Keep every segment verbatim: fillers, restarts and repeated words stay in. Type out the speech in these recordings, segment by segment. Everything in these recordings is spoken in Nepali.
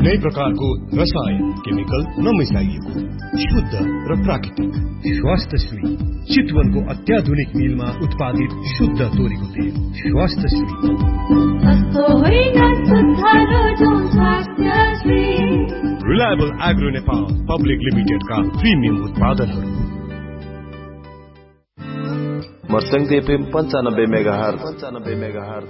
कुनै प्रकारको रसायन केमिकल नमिसाइएको शुद्ध र प्राकृतिक स्वास्थ्यश्री चितवनको अत्याधुनिक मिलमा उत्पादित शुद्ध तोरीको तेल स्वास्थ्यश्री। रिलायबल एग्रो नेपाल पब्लिक लिमिटेडका प्रिमियम उत्पादनहरू। मर्सङ्गे एफएम पञ्चानब्बे मेगाहर्ज पञ्चानब्बे मेगाहर्ज।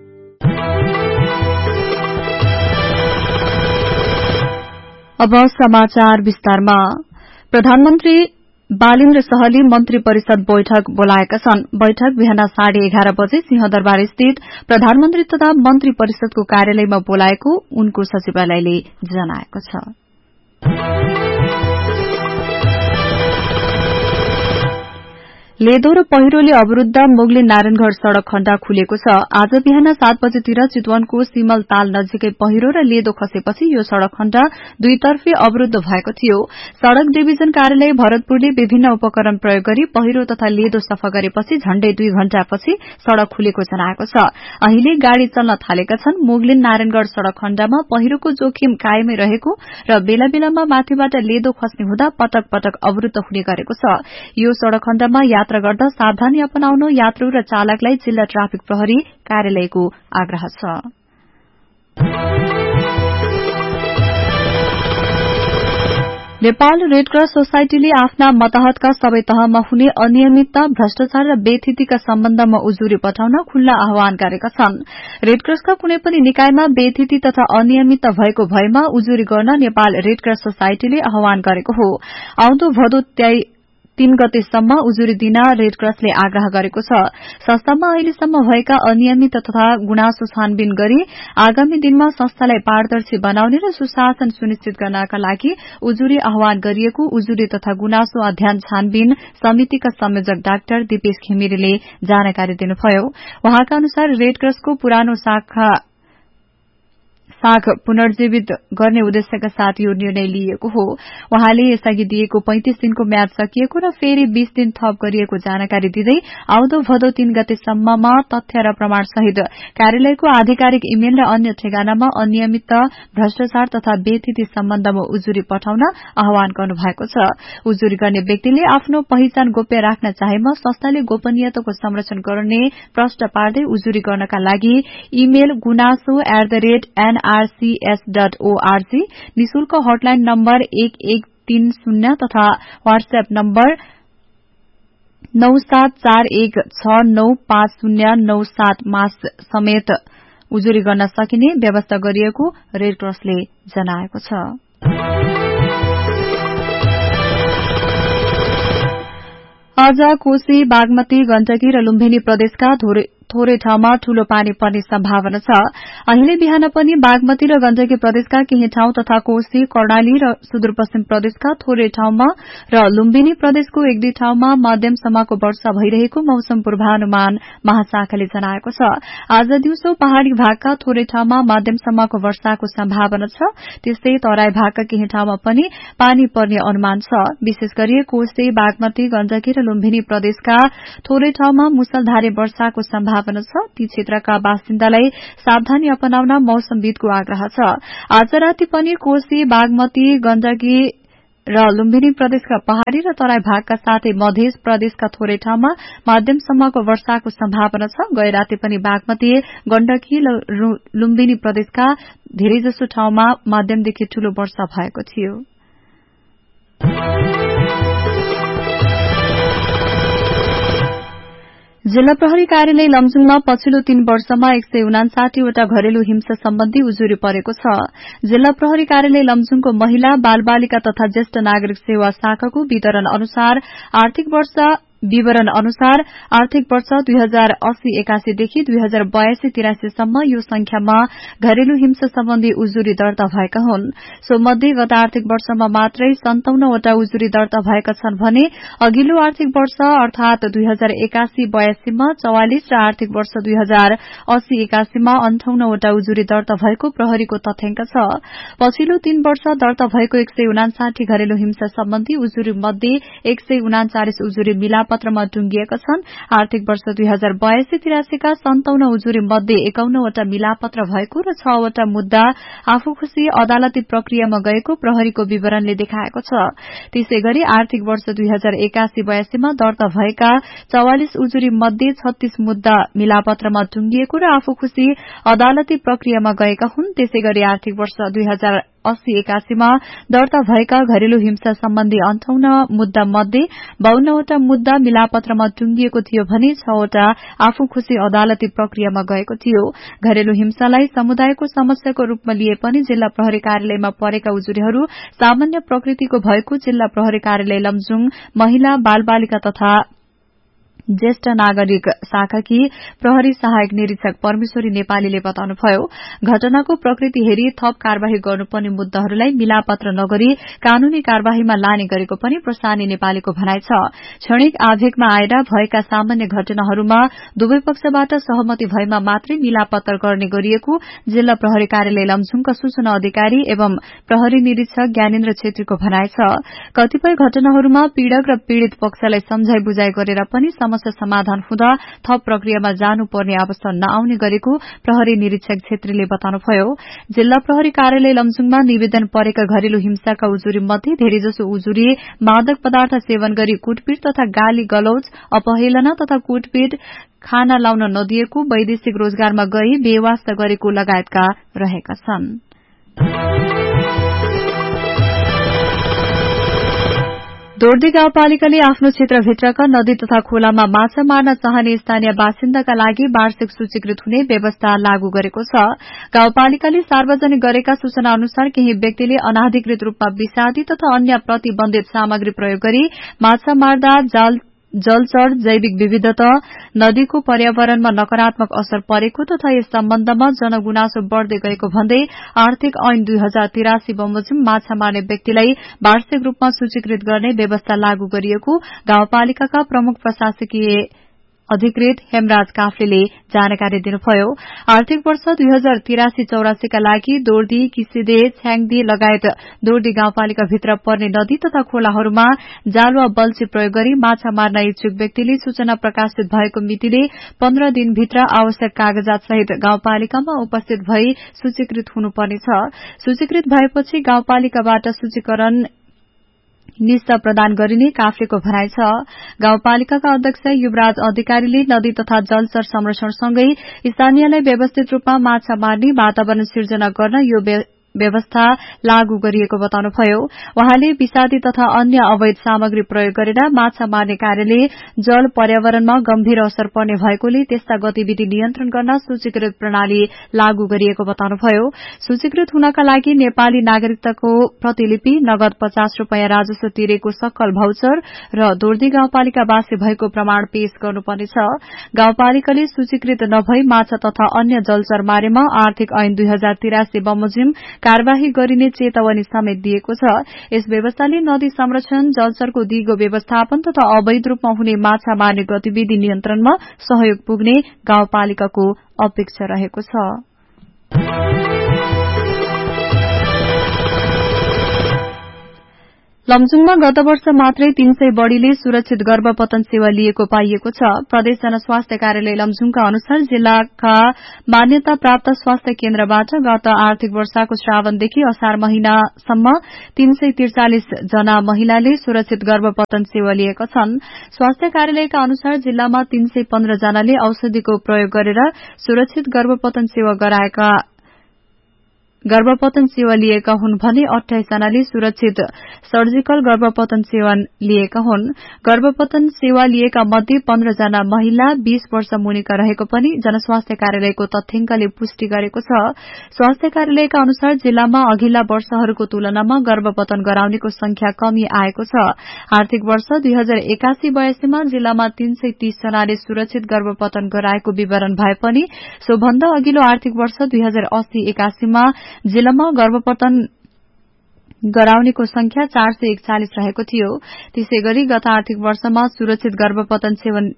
अब समाचार विस्तारमा। प्रधानमन्त्री बालेन्द्र शाहले मन्त्री परिषद बैठक बोलाएका छन्। बैठक बिहान साढे एघार बजे सिंहदरबार स्थित प्रधानमन्त्री तथा मन्त्री परिषदको कार्यालयमा बोलाएको उनको सचिवालयले जनाएको छ। लेदो र पहिरोले अवरूद्ध मोगलिन नारायणगढ़ सड़क खण्ड खुलेको छ। आज बिहान सात बजेतिर चितवनको सिमल ताल नजिकै पहिरो र लेदो खसेपछि यो सड़क खण्ड दुईतर्फे अवरूद्ध भएको थियो। सड़क डिभिजन कार्यालय भरतपुरले विभिन्न उपकरण प्रयोग गरी पहिरो तथा लेदो सफा गरेपछि झण्डै दुई घण्टापछि सड़क खुलेको जनाएको छ। अहिले गाड़ी चल्न थालेका छन्। मोगलिन नारायणगढ़ सड़क खण्डमा पहिरोको जोखिम कायमै रहेको र बेला बेलामा माथिबाट लेदो खस्ने हुँदा पटक पटक अवरूद्ध हुने गरेको छ। यो सड़क खण्डमा यात्रा गर्दा सावधानी अपनाउन यात्रु र चालकलाई जिल्ला ट्राफिक प्रहरी कार्यालयको आग्रह छ। नेपाल रेडक्रस सोसाइटीले आफ्ना मतहतका सबै तहमा हुने अनियमितता, भ्रष्टाचार र बेथितिका सम्बन्धमा उजुरी पठाउन खुल्ला आह्वान गरेका छन्। रेडक्रसका कुनै पनि निकायमा बेथिति तथा अनियमितता भएको भएमा उजुरी गर्न नेपाल रेडक्रस सोसाइटीले आह्वान गरेको हो। आउँदो भदौ तीन गतेसम्म उजुरी दिन रेडक्रसले आग्रह गरेको छ। संस्थामा अहिलेसम्म भएका अनियमित तथा गुनासो छानबिन गरी आगामी दिनमा संस्थालाई पारदर्शी बनाउने र सुशासन सुनिश्चित गर्नका लागि उजुरी आह्वान गरिएको उजुरी तथा गुनासो अध्ययन छानबिन समितिका संयोजक डाक्टर दिपेश घिमिरेले जानकारी दिनुभयो। उहाँका अनुसार रेडक्रसको पुरानो शाखा साख पुनर्जीवित गर्ने उद्देश्यका साथ यो निर्णय लिएको हो। उहाँले यसअघि दिएको पैंतिस दिनको म्याद सकिएको र फेरि बीस दिन थप गरिएको जानकारी दिँदै आउँदो भदौ तीन गतेसम्ममा तथ्य र प्रमाण सहित कार्यालयको आधिकारिक इमेल र अन्य ठेगानामा अनियमितता, भ्रष्टाचार तथा बेथिति सम्बन्धमा उजुरी पठाउन आह्वान गर्नुभएको छ। उजुरी गर्ने व्यक्तिले आफ्नो पहिचान गोप्य राख्न चाहेमा संस्थाले गोपनीयताको संरक्षण गर्ने प्रश्न पार्दै उजुरी गर्नका लागि इमेल गुनासो at the rate an RCS dot ORG, निशुल्क हटलाइन नम्बर एक एक तीन शून्य तथा व्हाट्सएप नम्बर नौ सात चार एक छ नौ पाँच शून्य नौ सात मा समेत उजुरी गर्न सकिने व्यवस्था गरिएको रेडक्रसले जनाएको छ। आज कोशी, बागमती, गण्डकी र लुम्बिनी प्रदेशका थोरै ठाउँमा ठूलो पानी पर्ने सम्भावना छ। अहिले बिहान पनि बागमती र गण्डकी प्रदेशका केही ठाउँ तथा कोशी, कर्णाली र सुदूरपश्चिम प्रदेशका थोरै ठाउँमा र लुम्बिनी प्रदेशको एक दुई ठाउँमा मध्यमसम्मको वर्षा भइरहेको मौसम पूर्वानुमान महाशाखाले जनाएको छ। आज दिउँसो पहाड़ी भागका थोरै ठाउँमा मध्यमसम्मको वर्षाको सम्भावना छ। त्यस्तै तराई भागका केही ठाउँमा पनि पानी पर्ने अनुमान छ। विशेष गरी कोशी, बागमती, गण्डकी र लुम्बिनी प्रदेशका थोरै ठाउँमा मुसलधारे वर्षाको सम्भावना छ। ती क्षेत्रका बासिन्दालाई सावधानी अपनाउन मौसमविदको आग्रह छ। आज राति पनि कोशी, बागमती, गण्डकी र लुम्बिनी प्रदेशका पहाड़ी र तराई भागका साथै मध्य प्रदेशका थोरै ठाउँमा मध्यमसम्मको वर्षाको सम्भावना छ। गए राति पनि बागमती, गण्डकी र लुम्बिनी प्रदेशका धेरैजसो ठाउँमा मध्यमदेखि ठूलो वर्षा भएको थियो। जिल्ला प्रहरी कार्यालय लमजुङमा पछिल्लो तीन वर्षमा एक सय उनासाठीवटा घरेलु हिंसा सम्बन्धी उजुरी परेको छ। जिल्ला प्रहरी कार्यालय लमजुङको महिला, बाल बालिका तथा ज्येष्ठ नागरिक सेवा शाखाको वितरण अनुसार आर्थिक वर्ष विवरण अनुसार आर्थिक वर्ष दुई हजार अस्सी एकासीदेखि दुई हजार बयासी तिरासीसम्म यो संख्यामा घरेलु हिंसा सम्बन्धी उजुरी दर्ता भएका हुन्। सो मध्ये गत आर्थिक वर्षमा मात्रै सन्ताउन्नवटा उजुरी दर्ता भएका छन् भने अघिल्लो आर्थिक वर्ष अर्थात दुई हजार एकासी बयासीमा चौवालिस र आर्थिक वर्ष दुई हजार अस्सी एकासीमा अन्ठाउन्नवटा उजुरी दर्ता भएको प्रहरीको तथ्याङ्क छ। पछिल्लो तीन वर्ष दर्ता भएको एक सय उनासाठी घरेलु हिंसा सम्बन्धी उजुरी मध्ये एक सय उनाचालिस उजुरी मिला मिलापत्रमा टुंगिएका छन्। आर्थिक वर्ष दुई हजार बयासी तिरासीका सन्ताउन्न उजुरी मध्ये एकाउन्नवटा मिलापत्र भएको र छवटा मुद्दा आफू खुशी अदालती प्रक्रियामा गएको प्रहरीको विवरणले देखाएको छ। त्यसै गरी आर्थिक वर्ष दुई हजार एकासी बयासीमा दर्ता भएका चौवालिस उजुरी मध्ये छत्तीस मुद्दा मिलापत्रमा टुंगिएको र आफू खुशी अदालती प्रक्रियामा गएका हुन्। त्यसै गरी आर्थिक वर्ष दुई हजार अस्सी एकासीमा दर्ता भएका घरेलु हिंसा सम्बन्धी अन्ठाउन्न मुद्दा मध्ये बाउन्नवटा मुद्दा मिलापत्रमा टुंगिएको थियो भने छवटा आफू खुशी अदालती प्रक्रियामा गएको थियो। घरेलु हिंसालाई समुदायको समस्याको रूपमा लिए पनि जिल्ला प्रहरी कार्यालयमा परेका उजुरीहरू सामान्य प्रकृतिको भएको जिल्ला प्रहरी कार्यालय लमजुङ महिला बाल बालिका तथा ज्येष्ठ नागरिक शाखाकी प्रहरी सहायक निरीक्षक परमेश्वरी नेपालीले बताउनुभयो। घटनाको प्रकृति हेरी थप कार्यवाही गर्नुपर्ने मुद्दाहरूलाई मिलापत्र नगरी कानूनी कार्यवाहीमा लाने गरेको पनि प्रसानी नेपालीको भनाइ छ। क्षणिक आवेगमा आएर भएका सामान्य घटनाहरूमा दुवै पक्षबाट सहमति भएमा मात्रै मिलापत्र गर्ने गरिएको जिल्ला प्रहरी कार्यालय लमजुङका सूचना अधिकारी एवं प्रहरी निरीक्षक ज्ञानेन्द्र छेत्रीको भनाइ छ। कतिपय घटनाहरूमा पीड़क र पीड़ित पक्षलाई सम्झाई बुझाई गरेर पनि समस्या समाधान हुँदा थप प्रक्रियामा जानुपर्ने अवस्था नआउने गरेको प्रहरी निरीक्षक छेत्रीले बताउनुभयो। जिल्ला प्रहरी कार्यालय लमजुङमा निवेदन परेका घरेलु हिंसाका उजुरी मध्ये धेरैजसो उजुरी मादक पदार्थ सेवन गरी कुटपिट तथा गाली गलौज अपहेलना तथा कुटपिट खाना लाउन नदिएको वैदेशिक रोजगारमा गई बेवास्ता गरेको लगायतका रहेका छन्। दोर्दी गाउँपालिकाले आफ्नो क्षेत्रभित्रका नदी तथा खोलामा माछा मार्न चाहने स्थानीय बासिन्दाका लागि वार्षिक सूचीकृत हुने व्यवस्था लागू गरेको छ। गाउँपालिकाले सार्वजनिक गरेका सूचना अनुसार केही व्यक्तिले अनाधिकृत रूपमा विषादी तथा अन्य प्रतिबन्धित सामग्री प्रयोग गरी माछा मार्दा जाल जलचर जैविक विविधता नदीको पर्यावरणमा नकारात्मक असर परेको तथा यस सम्बन्धमा जनगुनासो बढ़दै गएको भन्दै आर्थिक ऐन दुई हजार तिरासी बमोजिम माछा मार्ने व्यक्तिलाई वार्षिक रूपमा सूचीकृत गर्ने व्यवस्था लागू गरिएको गाउँपालिकाका प्रमुख प्रशासकीय अधिकृत हेमराज काफ्लेले जानकारी दिनुभयो। आर्थिक वर्ष दुई हजार तिरासी चौरासीका लागि दोर्दी किसिदे छ्याङदी लगायत दोर्दी गाउँपालिकाभित्र पर्ने नदी तथा खोलाहरूमा जाल वा बल्छी प्रयोग गरी माछा मार्न इच्छुक व्यक्तिले सूचना प्रकाशित भएको मितिले पन्ध्र दिनभित्र आवश्यक कागजात सहित गाउँपालिकामा उपस्थित भई सूचीकृत हुनुपर्नेछ। सूचीकृत भएपछि गाउँपालिकाबाट सूचीकरण निस्ता प्रदान गरिने काफ्लेको भनाइ छ। गाउँपालिकाका अध्यक्ष युवराज अधिकारीले नदी तथा जलचर संरक्षणसँगै स्थानीयलाई व्यवस्थित रूपमा माछा मार्ने वातावरण सिर्जना गर्न यो व्यवस्था लागू गरिएको बताउनुभयो। वहाँले विषादी तथा अन्य अवैध सामग्री प्रयोग गरेर माछा मार्ने कार्यले जल पर्यावरणमा गम्भीर असर पर्ने भएकोले त्यस्ता गतिविधि नियन्त्रण गर्न सूचीकृत प्रणाली लागू गरिएको बताउनुभयो। सूचीकृत हुनका लागि नेपाली नागरिकताको प्रतिलिपि, नगद पचास रूपियाँ राजस्व तिरेको सक्कल भाउचर र दोर्दी गाउँपालिकावासी भएको प्रमाण पेश गर्नुपर्नेछ। गाउँपालिकाले सूचीकृत नभई माछा तथा अन्य जलचर मारेमा आर्थिक ऐन दुई हजार तिरासी बमोजिम कार्यवाही गरिने चेतावनी समेत दिएको छ। यस व्यवस्थाले नदी संरक्षण, जलचरको दिगो व्यवस्थापन तथा अवैध रूपमा हुने माछा मार्ने गतिविधि नियन्त्रणमा सहयोग पुग्ने गाउँपालिकाको अपेक्षा रहेको छ। लमजुङमा गत वर्ष मात्रै तीन सय बढ़ीले सुरक्षित गर्भपतन सेवा लिएको पाइएको छ। प्रदेश जनस्वास्थ्य कार्यालय लमजुङका अनुसार जिल्लाका मान्यता प्राप्त स्वास्थ्य केन्द्रबाट गत आर्थिक वर्षको श्रावणदेखि असार महिनासम्म तीन सय त्रिचालिस जना महिलाले सुरक्षित गर्भपतन सेवा लिएका छन्। स्वास्थ्य कार्यालयका अनुसार जिल्लामा तीन सय पन्ध्र जनाले औषधिको प्रयोग गरेर सुरक्षित गर्भपतन सेवा गराएका गर्भपतन सेवा लिएका हुन् भने अठाइस जनाले सुरक्षित सर्जिकल गर्भपतन सेवा लिएका हुन्। गर्भपतन सेवा लिएका मध्ये पन्ध्र जना महिला बीस वर्ष मुनिका रहेको पनि जनस्वास्थ्य कार्यालयको तथ्याङ्कले पुष्टि गरेको छ। स्वास्थ्य कार्यालयका अनुसार जिल्लामा अघिल्ला वर्षहरूको तुलनामा गर्भपतन गराउनेको संख्या कमी आएको छ। आर्थिक वर्ष दुई हजार एकासी बयासीमा जिल्लामा तीन सय तीस जनाले सुरक्षित गर्भपतन गराएको विवरण भए पनि सोभन्दा अघिल्लो आर्थिक वर्ष दुई हजार अस्सी एकासीमा जिल्लामा गर्भपतन गराउनेको संख्या चार सय एकचालिस रहेको थियो। त्यसै गरी गत आर्थिक वर्षमा सुरक्षित गर्भपतन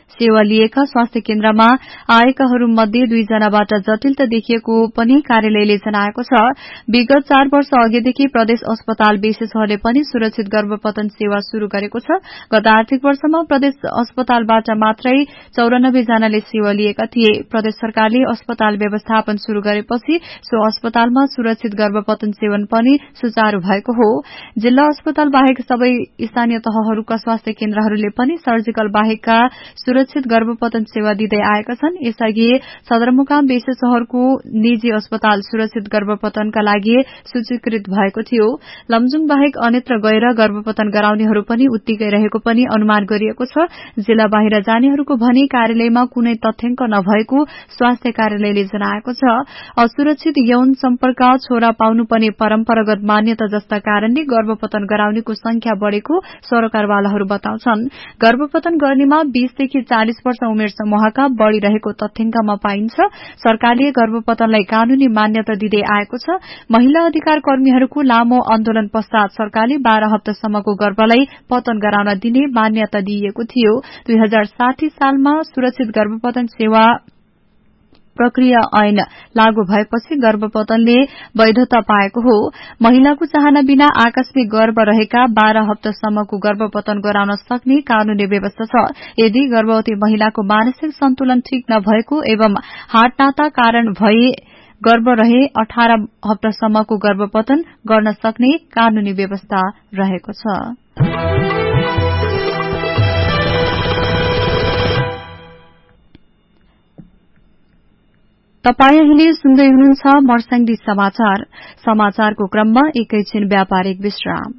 सेवा लिएका स्वास्थ्य केन्द्रमा आएकाहरू मध्ये दुईजनाबाट जटिलता देखिएको पनि कार्यालयले जनाएको छ। विगत चार वर्ष अघिदेखि प्रदेश अस्पताल विशेषज्ञले पनि सुरक्षित गर्भपतन सेवा शुरू गरेको छ। गत आर्थिक वर्षमा प्रदेश अस्पतालबाट मात्रै चौरानब्बे जनाले सेवा लिएका थिए। प्रदेश सरकारले अस्पताल व्यवस्थापन शुरू गरेपछि सो अस्पतालमा सुरक्षित गर्भपतन सेवन पनि सुचारू भएको हो। जिल्ला अस्पताल बाहेक सबै स्थानीय तहहरूका स्वास्थ्य केन्द्रहरूले पनि सर्जिकल बाहेकका सुरक्षित गर्भपतन सेवा दिँदै आएका छन्। यसअघि सदरमुकाम विशेषज्ञहरूको निजी अस्पताल सुरक्षित गर्भपतनका लागि सूचीकृत भएको थियो। लमजुङ बाहेक अन्यत्र गएर गर्भपतन गराउनेहरू पनि उत्तिकै रहेको पनि अनुमान गरिएको छ। जिल्ला बाहिर जानेहरूको भने कार्यालयमा कुनै तथ्याङ्क नभएको स्वास्थ्य कार्यालयले जनाएको छ। असुरक्षित यौन सम्पर्क छोरा पाउनुपर्ने परम्परागत मान्यता जस्ता कारणले गर्भपतन गराउनेको संख्या बढ़ेको सरकारवालाहरू बताउँछन्। गर्भपतन गर्नेमा बीसदेखि चालिस वर्ष उमेर समूहका बढ़ी रहेको तथ्याङ्कमा पाइन्छ। सरकारले गर्भपतनलाई कानूनी मान्यता दिँदै आएको छ। महिला अधिकार कर्मीहरूको लामो आन्दोलन पश्चात सरकारले बाह्र हप्तासम्मको गर्भलाई पतन गराउन दिने मान्यता दिइएको थियो। दुई हजार साठी सालमा सुरक्षित गर्भपतन सेवा प्रक्रिया ऐन लागू भएपछि गर्भपतनले वैधता पाएको हो। महिलाको चाहना बिना आकस्मिक गर्भ रहेका बाह्र हप्तासम्मको गर्भपतन गराउन सक्ने कानूनी व्यवस्था छ। यदि गर्भवती महिलाको मानसिक सन्तुलन ठीक नभएको एवं हार्टनाता कारण भए गर्भ रहे अठार हप्तासम्मको गर्भपतन गर्न सक्ने कानूनी व्यवस्था रहेको छ। तपाई अहिले सुन्दै हुनुहुन्छ मर्स्याङ्दी समाचार। समाचारको क्रममा एकैछिन व्यापारिक विश्राम।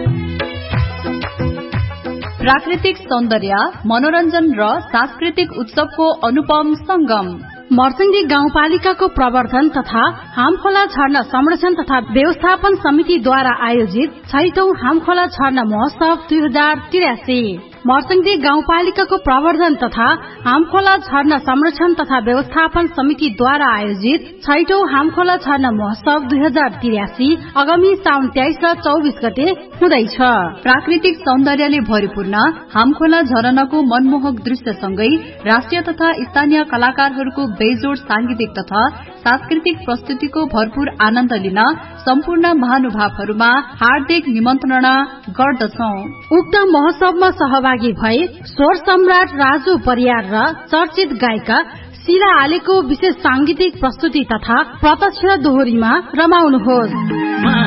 प्राकृतिक सौन्दर्य, मनोरञ्जन र सांस्कृतिक उत्सवको अनुपम संगम मर्स्याङ्दी गाउँपालिकाको प्रवर्धन तथा हामखोला झरना संरक्षण तथा व्यवस्थापन समितिद्वारा आयोजित छैटौं हामखोला झरना महोत्सव दुई हजार त्रियासी मर्स्याङ्दी गाउँपालिकाको प्रवर्धन तथा हामखोला झरना संरक्षण तथा व्यवस्थापन समितिद्वारा आयोजित छैटौं हामखोला झरना महोत्सव दुई हजार त्रियासी आगामी साउन तेइस र चौबिस गते हुँदैछ। प्राकृतिक सौन्दर्यले भरिपूर्ण हामखोला झरनाको मनमोहक दृश्यसँगै राष्ट्रिय तथा स्थानीय कलाकारहरूको बेजोड सांगीतिक तथा सांस्कृतिक प्रस्तुतिको भरपूर आनन्द लिन सम्पूर्ण महानुभावहरूमा हार्दिक निमन्त्रणा गर्दछौं। उक्त महोत्सवमा सहभागी भए स्वर सम्राट राजु परियार र चर्चित गायिका शिला आलेको विशेष सांगीतिक प्रस्तुति तथा प्रत्यक्ष दोहोरीमा रमाउनुहोस्।